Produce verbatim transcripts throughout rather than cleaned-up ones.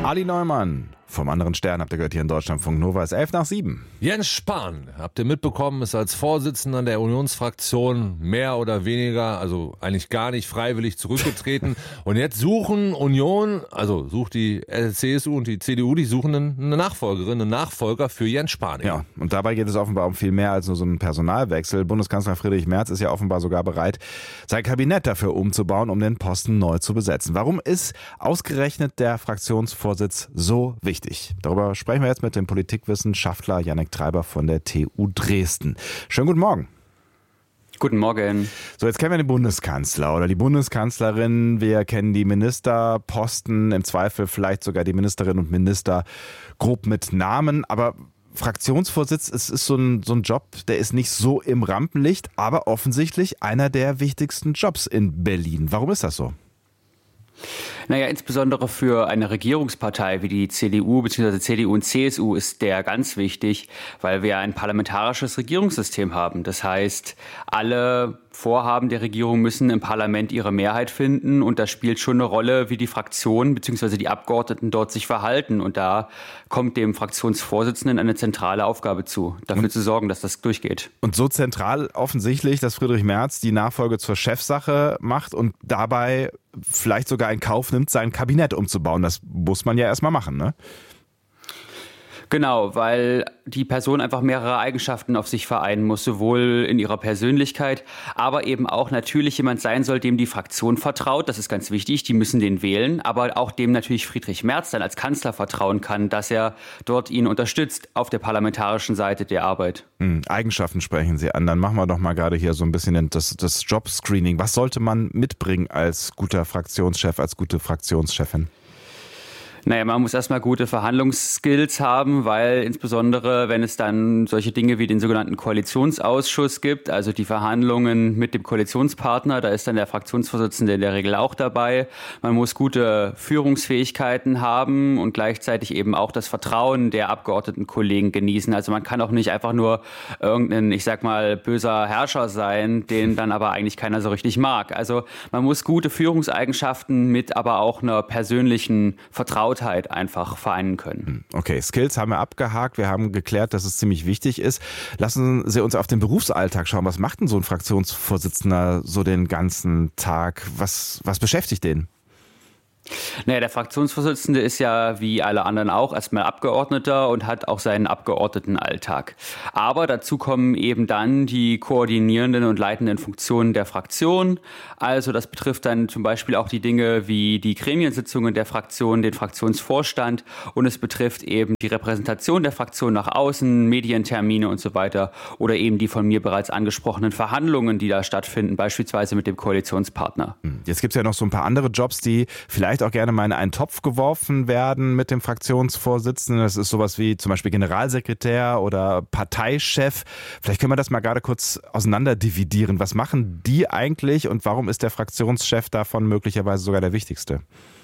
Ali Neumann vom anderen Stern habt ihr gehört hier in Deutschlandfunk Nova, ist elf nach sieben. Jens Spahn, habt ihr mitbekommen, ist als Vorsitzender der Unionsfraktion mehr oder weniger, also eigentlich gar nicht freiwillig zurückgetreten. Und jetzt suchen Union, also sucht die C S U und die C D U, die suchen eine Nachfolgerin, einen Nachfolger für Jens Spahn. Ja, und dabei geht es offenbar um viel mehr als nur so einen Personalwechsel. Bundeskanzler Friedrich Merz ist ja offenbar sogar bereit, sein Kabinett dafür umzubauen, um den Posten neu zu besetzen. Warum ist ausgerechnet der Fraktionsvorsitz so wichtig? Darüber sprechen wir jetzt mit dem Politikwissenschaftler Jannik Treiber von der T U Dresden. Schönen guten Morgen. Guten Morgen. So, jetzt kennen wir den Bundeskanzler oder die Bundeskanzlerin. Wir kennen die Ministerposten, im Zweifel vielleicht sogar die Ministerinnen und Minister grob mit Namen. Aber Fraktionsvorsitz, es ist so ein, so ein Job, der ist nicht so im Rampenlicht, aber offensichtlich einer der wichtigsten Jobs in Berlin. Warum ist das so? Naja, insbesondere für eine Regierungspartei wie die C D U bzw. C D U und C S U ist der ganz wichtig, weil wir ein parlamentarisches Regierungssystem haben. Das heißt, alle Vorhaben der Regierung müssen im Parlament ihre Mehrheit finden und das spielt schon eine Rolle, wie die Fraktionen bzw. die Abgeordneten dort sich verhalten. Und da kommt dem Fraktionsvorsitzenden eine zentrale Aufgabe zu, dafür und, zu sorgen, dass das durchgeht. Und so zentral offensichtlich, dass Friedrich Merz die Nachfolge zur Chefsache macht und dabei vielleicht sogar in Kauf nimmt, sein Kabinett umzubauen. Das muss man ja erstmal machen, ne? Genau, weil die Person einfach mehrere Eigenschaften auf sich vereinen muss, sowohl in ihrer Persönlichkeit, aber eben auch natürlich jemand sein soll, dem die Fraktion vertraut. Das ist ganz wichtig, die müssen den wählen, aber auch dem natürlich Friedrich Merz dann als Kanzler vertrauen kann, dass er dort ihn unterstützt auf der parlamentarischen Seite der Arbeit. Hm, Eigenschaften sprechen Sie an. Dann machen wir doch mal gerade hier so ein bisschen das, das Jobscreening. Was sollte man mitbringen als guter Fraktionschef, als gute Fraktionschefin? Naja, man muss erstmal gute Verhandlungsskills haben, weil insbesondere, wenn es dann solche Dinge wie den sogenannten Koalitionsausschuss gibt, also die Verhandlungen mit dem Koalitionspartner, da ist dann der Fraktionsvorsitzende in der Regel auch dabei. Man muss gute Führungsfähigkeiten haben und gleichzeitig eben auch das Vertrauen der Abgeordnetenkollegen genießen. Also man kann auch nicht einfach nur irgendein, ich sag mal, böser Herrscher sein, den dann aber eigentlich keiner so richtig mag. Also man muss gute Führungseigenschaften mit aber auch einer persönlichen Vertrautheit einfach vereinen können. Okay, Skills haben wir abgehakt. Wir haben geklärt, dass es ziemlich wichtig ist. Lassen Sie uns auf den Berufsalltag schauen. Was macht denn so ein Fraktionsvorsitzender so den ganzen Tag? Was, was beschäftigt den? Naja, der Fraktionsvorsitzende ist ja wie alle anderen auch erstmal Abgeordneter und hat auch seinen Abgeordnetenalltag. Aber dazu kommen eben dann die koordinierenden und leitenden Funktionen der Fraktion. Also das betrifft dann zum Beispiel auch die Dinge wie die Gremiensitzungen der Fraktion, den Fraktionsvorstand und es betrifft eben die Repräsentation der Fraktion nach außen, Medientermine und so weiter oder eben die von mir bereits angesprochenen Verhandlungen, die da stattfinden, beispielsweise mit dem Koalitionspartner. Jetzt gibt es ja noch so ein paar andere Jobs, die vielleicht auch gerne mal in einen Topf geworfen werden mit dem Fraktionsvorsitzenden. Das ist sowas wie zum Beispiel Generalsekretär oder Parteichef. Vielleicht können wir das mal gerade kurz auseinander dividieren. Was machen die eigentlich und warum ist der Fraktionschef davon möglicherweise sogar der wichtigste?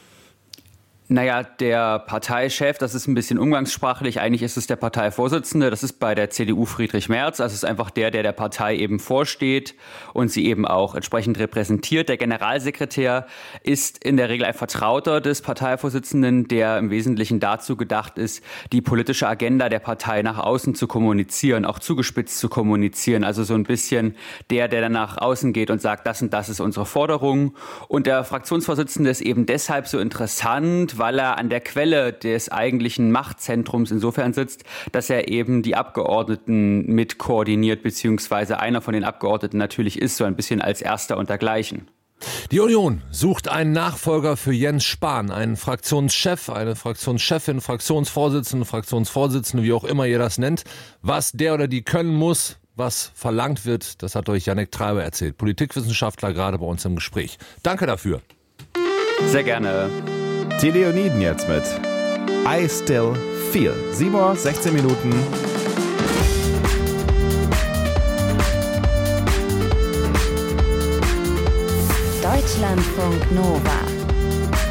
Naja, der Parteichef, das ist ein bisschen umgangssprachlich, eigentlich ist es der Parteivorsitzende, das ist bei der C D U Friedrich Merz, also es ist einfach der, der der Partei eben vorsteht und sie eben auch entsprechend repräsentiert. Der Generalsekretär ist in der Regel ein Vertrauter des Parteivorsitzenden, der im Wesentlichen dazu gedacht ist, die politische Agenda der Partei nach außen zu kommunizieren, auch zugespitzt zu kommunizieren, also so ein bisschen der, der dann nach außen geht und sagt, das und das ist unsere Forderung. Und der Fraktionsvorsitzende ist eben deshalb so interessant, weil er an der Quelle des eigentlichen Machtzentrums insofern sitzt, dass er eben die Abgeordneten mit koordiniert, beziehungsweise einer von den Abgeordneten natürlich ist, so ein bisschen als Erster und dergleichen. Die Union sucht einen Nachfolger für Jens Spahn, einen Fraktionschef, eine Fraktionschefin, Fraktionsvorsitzende, Fraktionsvorsitzende, wie auch immer ihr das nennt. Was der oder die können muss, was verlangt wird, das hat euch Jannik Treiber erzählt. Politikwissenschaftler gerade bei uns im Gespräch. Danke dafür. Sehr gerne. Die Leoniden jetzt mit I Still Feel. sieben Uhr, sechzehn Minuten. Deutschlandfunk Nova.